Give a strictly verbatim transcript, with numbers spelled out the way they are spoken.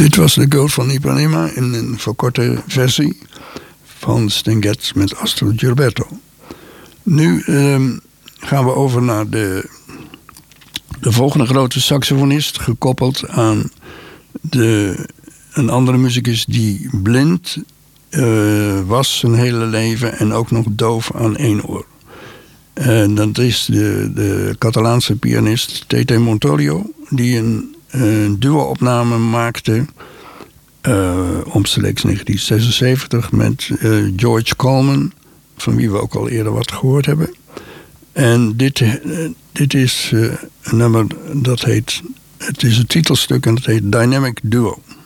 Dit was de Gold van Ipanema in een verkorte versie van Stan Getz met Astrud Gilberto. Nu um, gaan we over naar de, de volgende grote saxofonist, gekoppeld aan de, een andere muzikus die blind uh, was zijn hele leven en ook nog doof aan één oor. En dat is de, de Catalaanse pianist Tete Montoliu, die een, een duo-opname maakte uh, omstreeks negentien zesenzeventig met uh, George Coleman, van wie we ook al eerder wat gehoord hebben. En dit, uh, dit is uh, een nummer dat heet, het is een titelstuk en het heet Dynamic Duo.